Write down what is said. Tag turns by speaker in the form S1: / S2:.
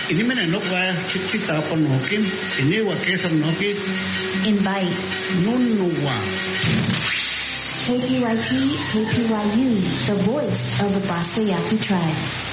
S1: Ini mana nok wa kita panokin. Ini wa kesan nokin.
S2: Invite.
S1: Nunuwa.
S2: KPYT, KPYU, the voice of the Basta Yaqui tribe.